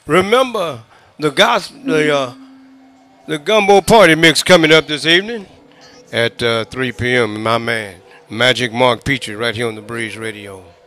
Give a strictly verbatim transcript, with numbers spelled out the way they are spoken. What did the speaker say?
Remember the gospel, the uh, the gumbo party mix coming up this evening at uh, three p m. My man, Magic Mark Peachy, right here on the Breeze Radio.